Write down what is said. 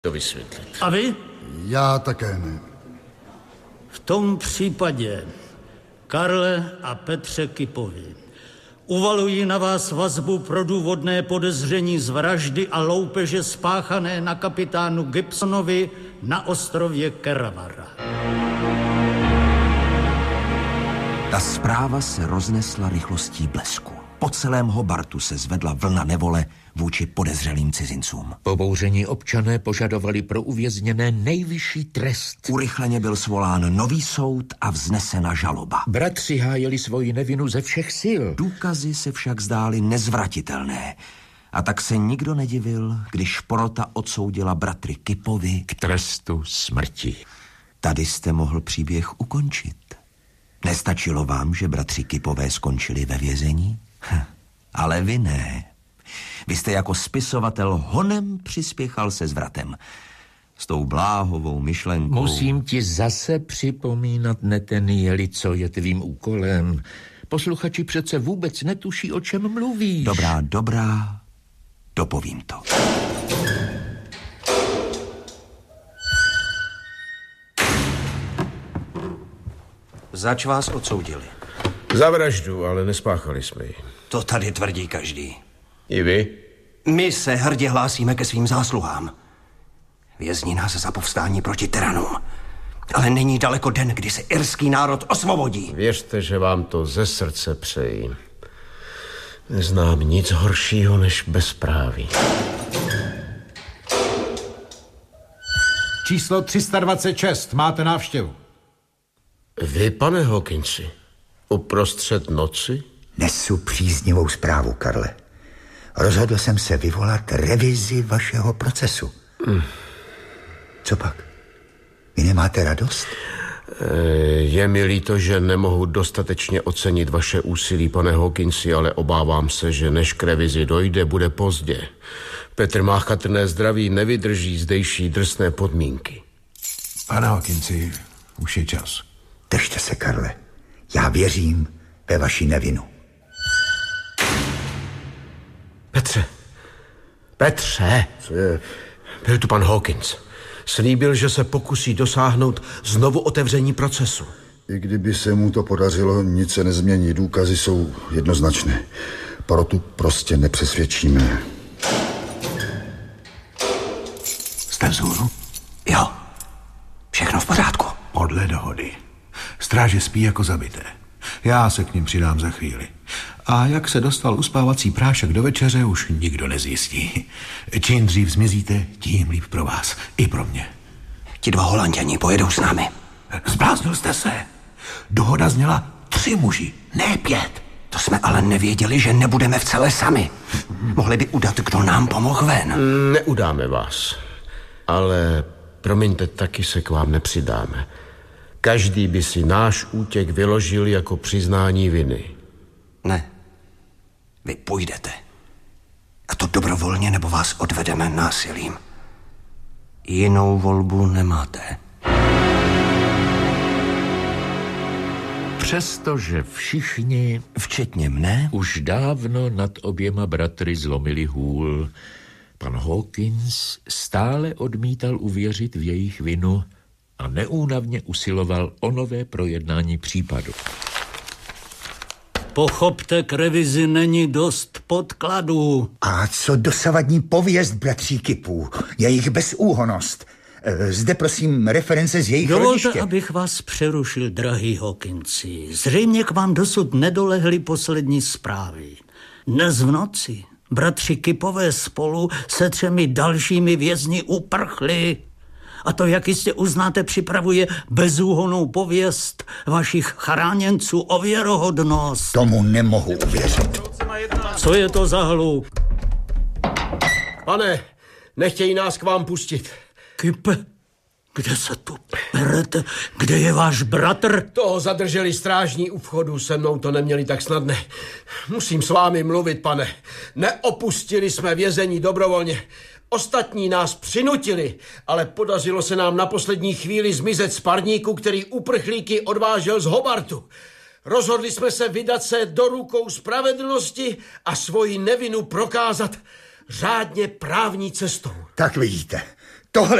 to vysvětlit. A vy? Já také ne. V tom případě Karle a Petře Kypovi uvalují na vás vazbu pro důvodné podezření z vraždy a loupeže spáchané na kapitánu Gibsonovi na ostrově Keravara. Ta zpráva se roznesla rychlostí blesku. Po celém Hobartu se zvedla vlna nevole vůči podezřelým cizincům. Pobouření občané požadovali pro uvězněné nejvyšší trest. Urychleně byl svolán nový soud a vznesena žaloba. Bratři hájili svoji nevinu ze všech sil. Důkazy se však zdály nezvratitelné. A tak se nikdo nedivil, když porota odsoudila bratry Kypovi k trestu smrti. Tady jste mohl příběh ukončit. Nestačilo vám, že bratři Kypové skončili ve vězení? Ale vy ne. Vy jste jako spisovatel honem přispěchal se zvratem. S tou bláhovou myšlenkou... Musím ti zase připomínat, Netenieli, co je tvým úkolem. Posluchači přece vůbec netuší, o čem mluvíš. Dobrá, dopovím to. Zač vás odsoudili? Za vraždu, ale nespáchali jsme ji. To tady tvrdí každý. I vy? My se hrdě hlásíme ke svým zásluhám. Vězní nás za povstání proti tyranům. Ale není daleko den, kdy se irský národ osvobodí. Věřte, že vám to ze srdce přeji. Neznám nic horšího než bezpráví. Číslo 326, máte návštěvu. Vy, pane Hawkinsi, uprostřed noci? Nesu příznivou zprávu, Karle. Rozhodl jsem se vyvolat revizi vašeho procesu. Co pak? Vy nemáte radost? Je mi líto, že nemohu dostatečně ocenit vaše úsilí, pane Hawkinsi, ale obávám se, že než k revizi dojde, bude pozdě. Petr má chatrné zdraví, nevydrží zdejší drsné podmínky. Pane Hawkinsi, už je čas. Držte se, Karle. Já věřím ve vaši nevinu. Petře. Co je? Byl tu pan Hawkins. Slíbil, že se pokusí dosáhnout znovu otevření procesu. I kdyby se mu to podařilo, nic se nezmění. Důkazy jsou jednoznačné. Porotu prostě nepřesvědčíme. Jste vzhůru? Jo, všechno v pořádku. Podle dohody. Stráže spí jako zabité. Já se k ním přidám za chvíli. A jak se dostal uspávací prášek do večeře, už nikdo nezjistí. Čím dřív zmizíte, tím líp pro vás. I pro mě. Ti dva Holanděni pojedou s námi. Zbláznil jste se. Dohoda zněla 3 muži, ne 5. To jsme ale nevěděli, že nebudeme v celé sami. Mohli by udat, kdo nám pomohl ven. Neudáme vás. Ale promiňte, taky se k vám nepřidáme. Každý by si náš útěk vyložil jako přiznání viny. Ne. Vy půjdete. A to dobrovolně, nebo vás odvedeme násilím. Jinou volbu nemáte. Přestože všichni, včetně mne, už dávno nad oběma bratry zlomili hůl, pan Hawkins stále odmítal uvěřit v jejich vinu a neúnavně usiloval o nové projednání případu. Pochopte, k revizi není dost podkladů. A co dosavadní pověst bratří Kypů, jejich bezúhonnost? Zde prosím reference z jejich rodiště. Dovolte, abych vás přerušil, drahý Hawkinsi. Zřejmě k vám dosud nedolehly poslední zprávy. Dnes v noci bratři Kypové spolu se 3 dalšími vězni uprchli. A to, jak jistě uznáte, připravuje bezúhonnou pověst vašich chráněnců o věrohodnost. Tomu nemohu uvěřit. Co je to za hluk? Pane, nechtějí nás k vám pustit. Kype, kde se tu berete? Kde je váš bratr? Toho zadrželi strážní u vchodu, se mnou to neměli tak snadné. Musím s vámi mluvit, pane. Neopustili jsme vězení dobrovolně. Ostatní nás přinutili, ale podařilo se nám na poslední chvíli zmizet z parníku, který uprchlíky odvážel z Hobartu. Rozhodli jsme se vydat se do rukou spravedlnosti a svoji nevinu prokázat řádně právní cestou. Tak vidíte, Tohle